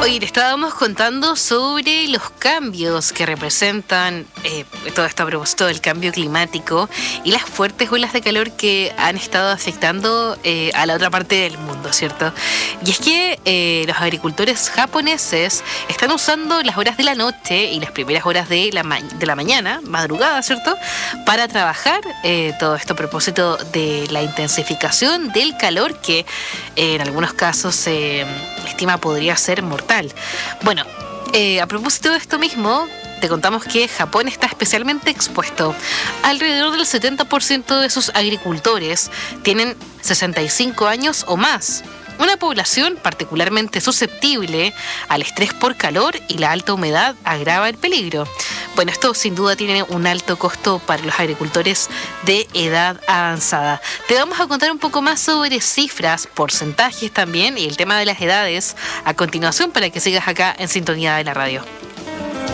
Oye, te estábamos contando sobre los cambios que representan todo esto a propósito del cambio climático y las fuertes olas de calor que han estado afectando a la otra parte del mundo, ¿cierto? Y es que los agricultores japoneses están usando las horas de la noche y las primeras horas de la mañana, madrugada, ¿cierto?, para trabajar todo esto a propósito de la intensificación del calor que en algunos casos se estima podría ser mortal. Bueno, a propósito de esto mismo, te contamos que Japón está especialmente expuesto. Alrededor del 70% de sus agricultores tienen 65 años o más. Una población particularmente susceptible al estrés por calor y la alta humedad agrava el peligro. Bueno, esto sin duda tiene un alto costo para los agricultores de edad avanzada. Te vamos a contar un poco más sobre cifras, porcentajes también y el tema de las edades a continuación para que sigas acá en sintonía de la radio.